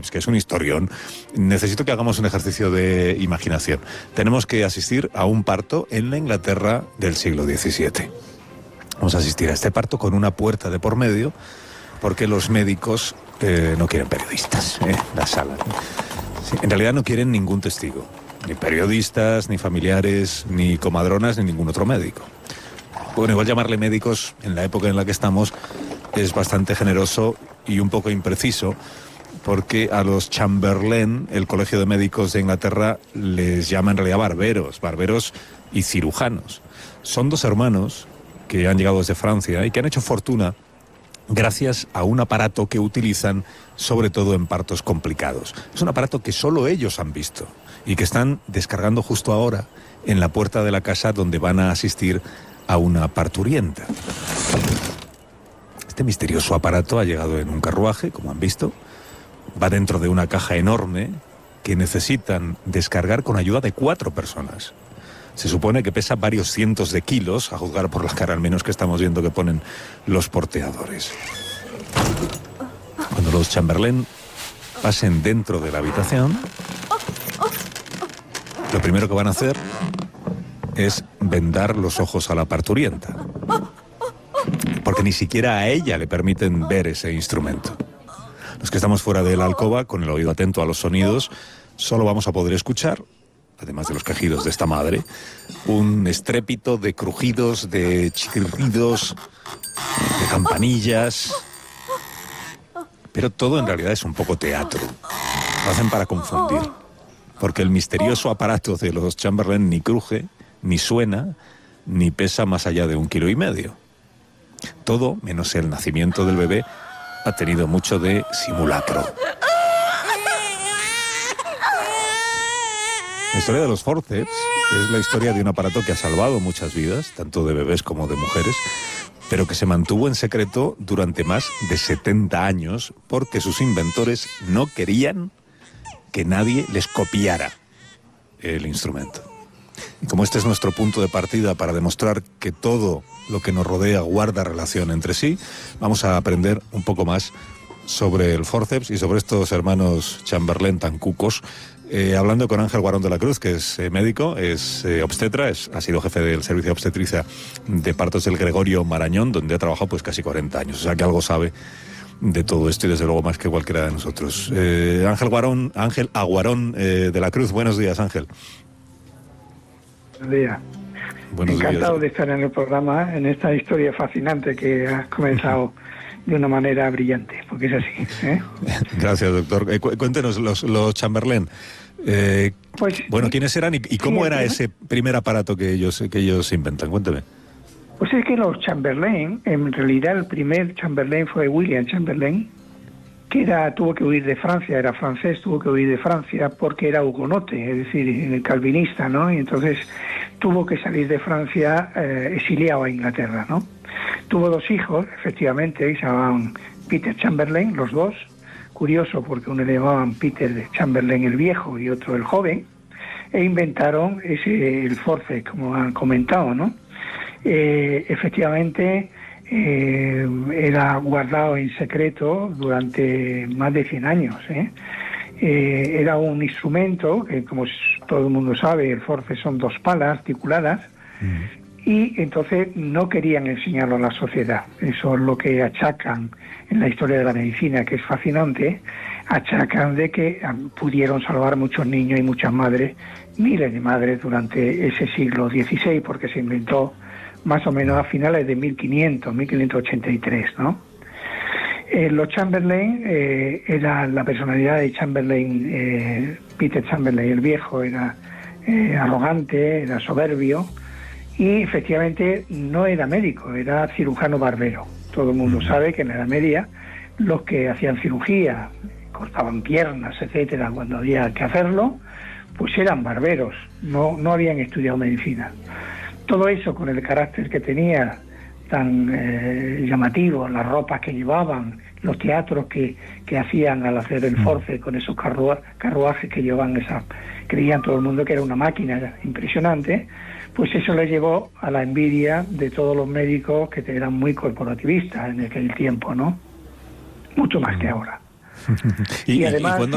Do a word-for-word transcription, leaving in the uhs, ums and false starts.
que es un historión, necesito que hagamos un ejercicio de imaginación. Tenemos que asistir a un parto en la Inglaterra del siglo diecisiete. Vamos a asistir a este parto con una puerta de por medio, porque los médicos eh, no quieren periodistas en eh, la sala. Sí, en realidad no quieren ningún testigo, ni periodistas, ni familiares, ni comadronas, ni ningún otro médico. Bueno, igual llamarle médicos en la época en la que estamos es bastante generoso y un poco impreciso, porque a los Chamberlain, el Colegio de Médicos de Inglaterra, les llama en realidad barberos, barberos y cirujanos. Son dos hermanos que han llegado desde Francia y que han hecho fortuna gracias a un aparato que utilizan sobre todo en partos complicados. Es un aparato que solo ellos han visto y que están descargando justo ahora en la puerta de la casa donde van a asistir a una parturienta. Este misterioso aparato ha llegado en un carruaje, como han visto, va dentro de una caja enorme que necesitan descargar con ayuda de cuatro personas. Se supone que pesa varios cientos de kilos, a juzgar por la cara al menos que estamos viendo que ponen los porteadores. Cuando los Chamberlain pasen dentro de la habitación, lo primero que van a hacer es vendar los ojos a la parturienta, porque ni siquiera a ella le permiten ver ese instrumento. Los que estamos fuera de la alcoba, con el oído atento a los sonidos, solo vamos a poder escuchar, además de los quejidos de esta madre, un estrépito de crujidos, de chirridos, de campanillas. Pero todo en realidad es un poco teatro. Lo hacen para confundir, porque el misterioso aparato de los Chamberlain ni cruje, ni suena, ni pesa más allá de un kilo y medio. Todo, menos el nacimiento del bebé, ha tenido mucho de simulacro. La historia de los forceps es la historia de un aparato que ha salvado muchas vidas, tanto de bebés como de mujeres, pero que se mantuvo en secreto durante más de setenta años porque sus inventores no querían que nadie les copiara el instrumento. Y como este es nuestro punto de partida para demostrar que todo lo que nos rodea guarda relación entre sí, vamos a aprender un poco más sobre el forceps y sobre estos hermanos Chamberlain tan cucos, eh, hablando con Ángel Guarón de la Cruz, que es eh, médico, es eh, obstetra, es, ha sido jefe del servicio de obstetricia de partos del Gregorio Marañón, donde ha trabajado pues casi cuarenta años, o sea que algo sabe de todo esto y desde luego más que cualquiera de nosotros. Eh, Ángel Guarón, Ángel Aguarón eh, de la Cruz, buenos días, Ángel. Buenos días. Buenos Encantado días. de estar en el programa, en esta historia fascinante que has comenzado de una manera brillante, porque es así, ¿eh? Gracias, doctor. Eh, cu cuéntenos, los, los Chamberlain, eh, pues, bueno, ¿quiénes eran y, y cómo sí, era ¿no? ese primer aparato que ellos, que ellos inventan? Cuénteme. Pues es que los Chamberlain, en realidad el primer Chamberlain fue William Chamberlain, que era, tuvo que huir de Francia, era francés, tuvo que huir de Francia porque era hugonote, es decir, calvinista, ¿no? Y entonces tuvo que salir de Francia eh, exiliado a Inglaterra, ¿no? Tuvo dos hijos, efectivamente, se llamaban Peter Chamberlain, los dos. Curioso, porque uno le llamaban Peter Chamberlain el viejo y otro el joven, e inventaron ese, el forceps, como han comentado, ¿no? Eh, efectivamente, eh, era guardado en secreto durante más de cien años, ¿eh? Eh, era un instrumento que, como todo el mundo sabe, el forceps son dos palas articuladas, mm. Y entonces no querían enseñarlo a la sociedad. Eso es lo que achacan en la historia de la medicina, que es fascinante. Achacan de que pudieron salvar muchos niños y muchas madres, miles de madres durante ese siglo dieciséis, porque se inventó más o menos a finales de mil quinientos, mil quinientos ochenta y tres, ¿no? Eh, los Chamberlain, eh, era la personalidad de Chamberlain, eh, Peter Chamberlain el viejo, era eh, arrogante, era soberbio, y efectivamente no era médico, era cirujano barbero. Todo el mundo sabe que en la Edad Media los que hacían cirugía, cortaban piernas, etcétera, cuando había que hacerlo, pues eran barberos, no, no habían estudiado medicina. Todo eso con el carácter que tenía, tan eh, llamativo, las ropas que llevaban, los teatros que, que hacían al hacer el forceps con esos carrua, carruajes que llevaban, esa, creían todo el mundo que era una máquina impresionante, pues eso le llevó a la envidia de todos los médicos que eran muy corporativistas en aquel tiempo, ¿no? Mucho más que ahora. y, y además, y cuando,